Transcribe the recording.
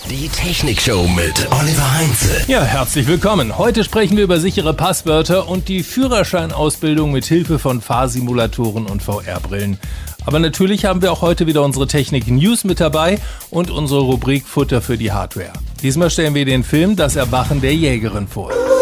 Die Technikshow mit Oliver Heinze. Ja, herzlich willkommen. Heute sprechen wir über sichere Passwörter und die Führerscheinausbildung mit Hilfe von Fahrsimulatoren und VR-Brillen. Aber natürlich haben wir auch heute wieder unsere Technik-News mit dabei und unsere Rubrik Futter für die Hardware. Diesmal stellen wir den Film Das Erwachen der Jägerin vor.